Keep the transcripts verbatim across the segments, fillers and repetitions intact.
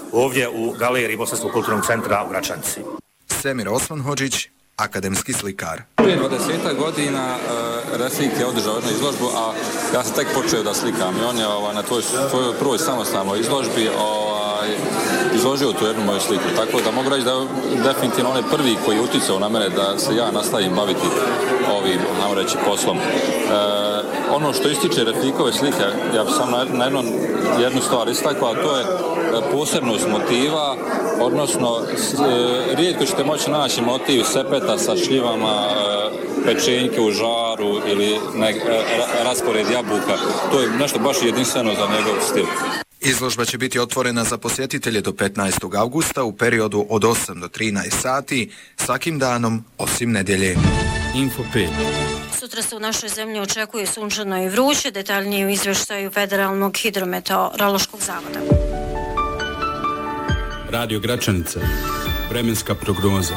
ovdje u galeriji Bosanskog kulturnog centra u Gračanici. Semir Osmanhodžić, akademski slikar. Prije dvadesetak godina uh, Refik je održao jednu izložbu, a ja sam tek počeo da slikam i on je ovaj, na tvoj, tvojoj prvoj samostalnoj izložbi ovaj, izložio tu jednu moju sliku. Tako da mogu reći da je definitivno on je prvi koji je uticao na mene da se ja nastavim baviti ovim, nam reći, poslom. Uh, ono što ističe Refikove slike, ja bih sam na, na jednu, jednu stvar istakao, a to je posebnost motiva, odnosno rijetko ćete moći naći motiv sepeta sa šljivama, pečenjke u žaru ili ne, raspored jabuka. To je nešto baš jedinstveno za njegov stil. Izložba će biti otvorena za posjetitelje do petnaestog avgusta u periodu od osam do trinaest sati, svakim danom osim nedjelje. Info pet. Sutra se u našoj zemlji očekuje sunčano i vruće, detaljnije u izvještaju Federalnog hidrometeorološkog zavoda. Radio Gračanica. Vremenska prognoza.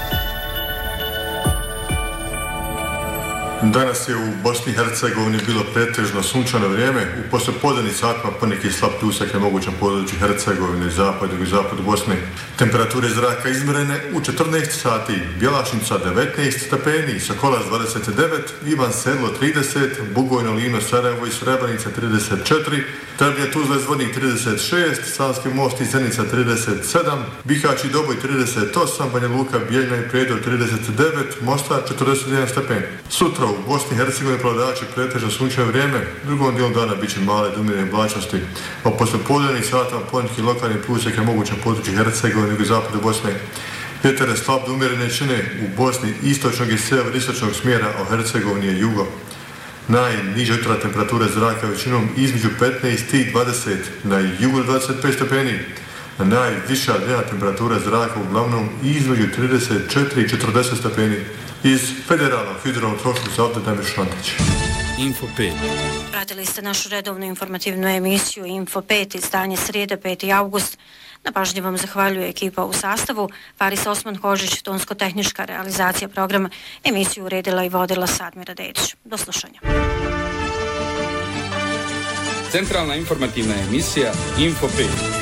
Danas je u Bosni i Hercegovini bilo pretežno sunčano vrijeme. U poslijepodnevnim satima poneki slab pljusak je moguć na području Hercegovine, zapadu i zapadu Bosne. Temperature zraka izmjerene u četrnaest sati, Bjelašnica devetnaest stepeni, Sokolac dvadeset devet, Ivan Sedlo trideset, Bugojno, Livno, Sarajevo i Srebrenica trideset četiri, Trebnje, Tuzla, Zvornik trideset šest, Savski Most i Zenica trideset sedam, Bihać i Doboj trideset osam, Banja Luka, Bijeljina i Prijedor trideset devet, Mostar četrdeset jedan stepen. Sutra u Bosni i Hercegovini prevladaće pretežno sunčano vrijeme, u drugom dijelu dana bit će male do umjerene oblačnosti, a posle podnevnih sata poneki lokalni pljusak je moguć na području Hercegovine i zapadu Bosne. Vjetar je slab do umjerene čine u Bosni istočnog i sever-istočnog smjera, a u Hercegovini je jugo. Najniža jutra temperature zraka većinom između petnaest i dvadeset, na jugu dvadeset pet stepeni, a najviša dnevna temperatura zraka uglavnom između trideset četiri i četrdeset stepeni. Iz Federalnog hidrometeorološkog zavoda Damir Šantić. Info pet. Pratili ste našu redovnu informativnu emisiju Info pet, izdanje srijede peti avgust. Na pažnji vam zahvaljuje ekipa u sastavu. Faris Osmanhodžić, tonsko-tehnička realizacija programa. Emisiju uredila i vodila Sadmira Dedić. Do slušanja. Centralna informativna emisija Info pet.